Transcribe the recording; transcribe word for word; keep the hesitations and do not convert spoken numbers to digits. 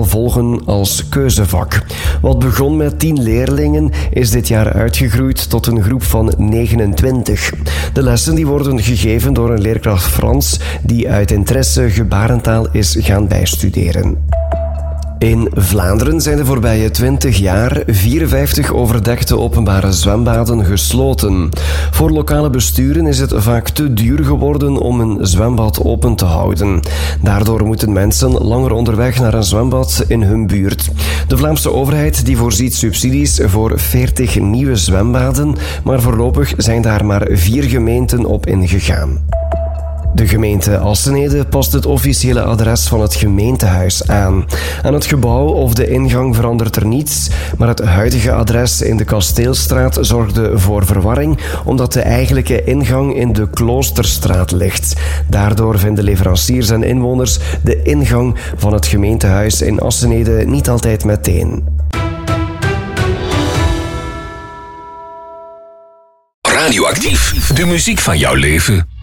volgen als keuzevak. Wat begon met tien leerlingen is dit jaar uitgegroeid tot een groep van negenentwintig. De lessen die worden gegeven door een leerkracht Frans die uit interesse gebarentaal is gaan bijstuderen. In Vlaanderen zijn de voorbije twintig jaar vierenvijftig overdekte openbare zwembaden gesloten. Voor lokale besturen is het vaak te duur geworden om een zwembad open te houden. Daardoor moeten mensen langer onderweg naar een zwembad in hun buurt. De Vlaamse overheid die voorziet subsidies voor veertig nieuwe zwembaden, maar voorlopig zijn daar maar vier gemeenten op ingegaan. De gemeente Assenede past het officiële adres van het gemeentehuis aan. Aan het gebouw of de ingang verandert er niets, maar het huidige adres in de Kasteelstraat zorgde voor verwarring, omdat de eigenlijke ingang in de Kloosterstraat ligt. Daardoor vinden leveranciers en inwoners de ingang van het gemeentehuis in Assenede niet altijd meteen. Radioactief, de muziek van jouw leven.